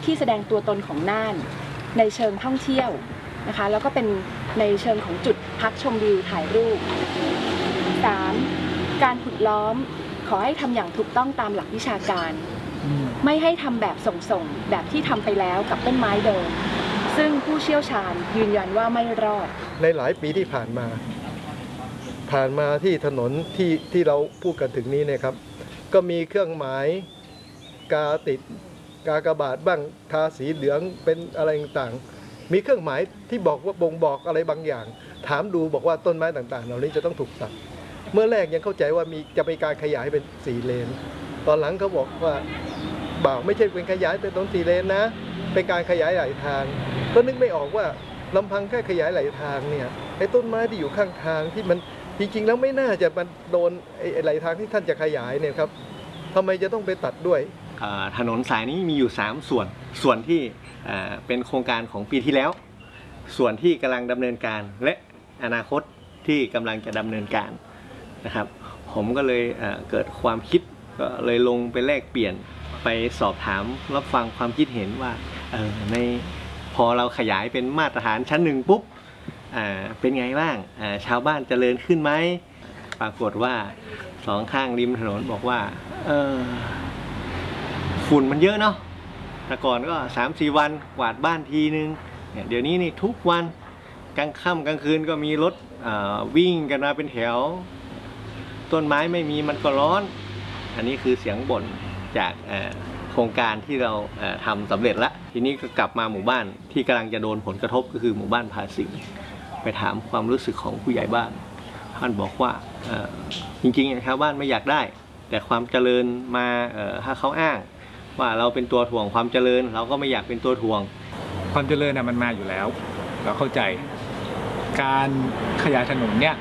ที่แสดงตัวตนของน่านในเชิงท่องเที่ยวนะคะแล้วก็เป็นในเชิงของจุดพักชมวิวถ่ายรูป 3. การขุดล้อมขอให้ทำอย่างถูกต้องตามหลักวิชาการไม่ให้ทำแบบส่งๆแบบที่ทำไปแล้วกับต้นไม้เดิมซึ่งผู้เชี่ยวชาญยืนยันว่าไม่รอดในหลายปีที่ผ่านมาที่ถนนที่เราพูดกันถึงนี้เนี่ยครับก็มีเครื่องหมายกาติดกากบาทบ้างทาสีเหลืองเป็นอะไรต่างๆมีเครื่องหมายที่บอกว่าบ่งบอกอะไรบางอย่างถามดูบอกว่าต้นไม้ต่างๆเหล่านี้จะต้องถูกตัดเมื่อแรกยังเข้าใจว่าจะมีการขยายเป็น4 เลนตอนหลังเขาบอกว่าไม่ใช่เป็นขยายแต่ต้น4 เลนนะเป็นการขยายหลายทางก็นึกไม่ออกว่าลำพังแค่ขยายหลายทางเนี่ยไอ้ต้นไม้ที่อยู่ข้างทางที่มันจริงๆแล้วไม่น่าจะมันโดนไอ้หลายทางที่ท่านจะขยายเนี่ยครับทำไมจะต้องไปตัดด้วยถนนสายนี้มีอยู่3 ส่วนที่เป็นโครงการของปีที่แล้วส่วนที่กำลังดำเนินการและอนาคตที่กำลังจะดำเนินการนะครับผมก็เลยเกิดความคิดก็เลยลงไปแลกเปลี่ยนไปสอบถามรับฟังความคิดเห็นว่าในพอเราขยายเป็นมาตรฐานชั้น1ปุ๊บเป็นไงบ้างชาวบ้านเจริญขึ้นไหมปรากฏว่า2 ข้างริมถนนบอกว่าฝุ่นมันเยอะเนาะแต่ก่อนก็3-4 วันกวาดบ้านทีนึงเดี๋ยวนี้นี่ทุกวันกลางค่ำกลางคืนก็มีรถวิ่งกันมาเป็นแถวต้นไม้ไม่มีมันก็ร้อนอันนี้คือเสียงบ่นจากโครงการที่เราทำสำเร็จแล้วทีนี้ก็กลับมาหมู่บ้านที่กำลังจะโดนผลกระทบก็คือหมู่บ้านภาสิงห์ไปถามความรู้สึกของผู้ใหญ่บ้านท่านบอกว่าจริงๆชาวบ้านไม่อยากได้แต่ความเจริญมาถ้าเขาอ้างว่าเราเป็นตัวถ่วงความเจริญเราก็ไม่อยากเป็นตัวถ่วงความเจริญน่ะมันมาอยู่แล้วเราเข้าใจการขยายถนนเนี่ย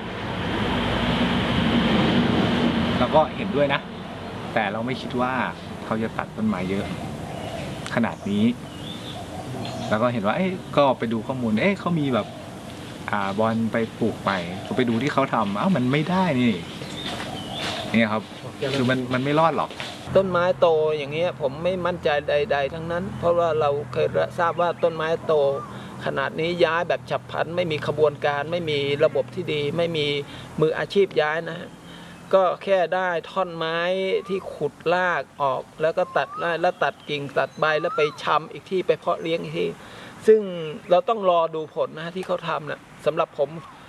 เราก็เห็นด้วยนะแต่เราไม่คิดว่าเขาจะตัดต้นไม้เยอะขนาดนี้แล้วก็เห็นว่าก็ไปดูข้อมูลเขามีแบบบอลไปปลูกไปไปดูที่เขาทำมันไม่ได้นี่ครับคือมันไม่รอดหรอกต้นไม้โตอย่างเงี้ยผมไม่มั่นใจใดๆทั้งนั้นเพราะว่าเราเคยทราบว่าต้นไม้โตขนาดนี้ย้ายแบบฉับพลันไม่มีขบวนการไม่มีระบบที่ดีไม่มีมืออาชีพย้ายนะก็แค่ได้ท่อนไม้ที่ขุดรากออกแล้วก็ตัดไล่แล้วตัดกิ่งตัดใบแล้วไปชำอีกที่ไปเพาะเลี้ยงอีกที่ซึ่งเราต้องรอดูผลนะที่เขาทำนะสำหรับผม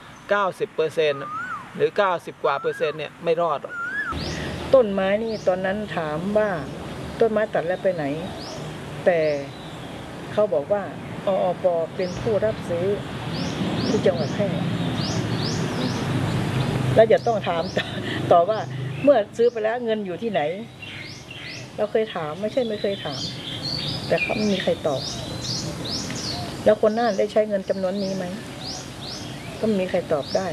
90% หรือ 90 กว่า%เนี่ยไม่รอดหรอกต้นไม้นี่ตอนนั้นถามว่าต้นไม้ตัดแล้วไปไหนแต่เขาบอกว่าอป.เป็นผู้รับซื้อที่จังหวัดแพร่แล้วจะต้องถามต่อว่าเมื่อซื้อไปแล้วเงินอยู่ที่ไหนเราเคยถามไม่ใช่ไม่เคยถามแต่เขาไม่มีใครตอบแล้วคนน่านได้ใช้เงินจำนวนนี้ไหมก็ไม่มีใครตอบได้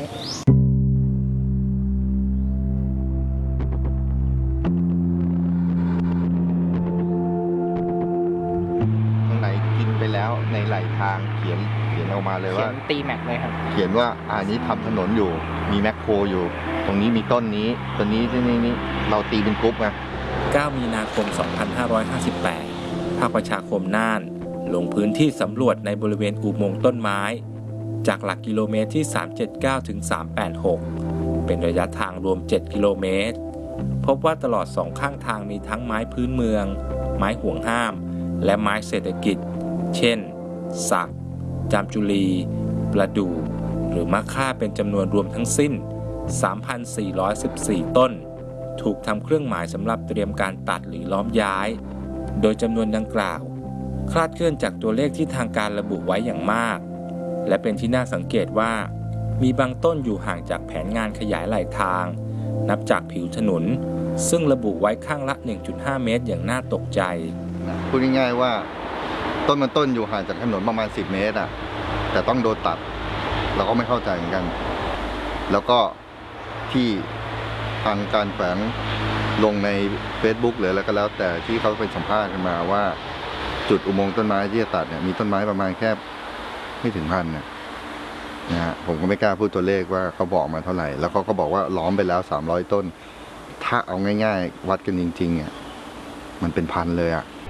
ไปแล้วในไหลทางเขียนออกมาเลยว่าตีแม็กเลยครับเขียนว่าอันนี้ทำถนนอยู่มีแมคโครอยู่ตรงนี้มีต้นนี้ต้นนี้ที่นี่เราตีเป็นกรุ๊ปไง 9 มีนาคม 2558 ภาคประชาคมน่านลงพื้นที่สำรวจในบริเวณอุโมงค์ต้นไม้จากหลักกิโลเมตรที่379ถึง386เป็นระยะทางรวม7 กิโลเมตรพบว่าตลอด2 ข้างทางมีทั้งไม้พื้นเมืองไม้ห่วงห้ามและไม้เศรษฐกิจเช่นสักจามจุลีประดู่หรือมะค่าเป็นจำนวนรวมทั้งสิ้น 3,414 ต้นถูกทำเครื่องหมายสำหรับเตรียมการตัดหรือล้อมย้ายโดยจำนวนดังกล่าวคลาดเคลื่อนจากตัวเลขที่ทางการระบุไว้อย่างมากและเป็นที่น่าสังเกตว่ามีบางต้นอยู่ห่างจากแผนงานขยายไหลทางนับจากผิวถนนซึ่งระบุไว้ข้างละ 1.5 เมตรอย่างน่าตกใจพูดง่ายๆว่าต้นอยู่ห่างจากถนนประมาณ10 เมตรแต่ต้องโดนตัดเราก็ไม่เข้าใจเหมือนกันแล้วก็ที่ทางการแฝงลงใน Facebook หรืออะไรก็แล้วแต่ที่เขาไปสัมภาษณ์กันมาว่าจุดอุโมงค์ต้นไม้ที่จะตัดเนี่ยมีต้นไม้ประมาณแค่ไม่ถึง1,000นะฮะผมก็ไม่กล้าพูดตัวเลขว่าเขาบอกมาเท่าไหร่แล้วเขาก็บอกว่าล้อมไปแล้ว300 ต้นถ้าเอาง่ายๆวัดกันจริงๆมันเป็นพันเลย